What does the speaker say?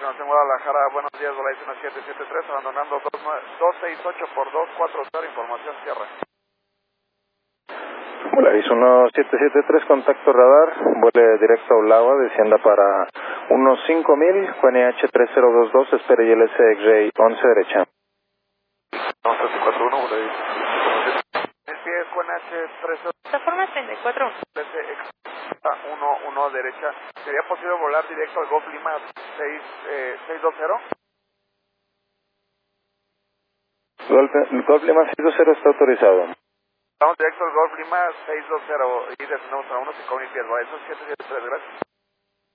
continuación Guadalajara, buenos días, Volaris 1773, abandonando 268 por 240, información cierra. Volaris 1773, contacto radar, vuele directo a Ulagua, descienda para unos 5000, QNH 3022, espere ILS X-Ray 11 derecha. 1341, Volaris. El pie QNH 30. Plataforma 34. ILS X-11 derecha. ¿Sería posible volar directo al Golf Lima 620? Golf Lima 620 está autorizado. Vamos directo al Golf Lima 620 y descendemos a 1.5 mil pies, Volaris 773, gracias.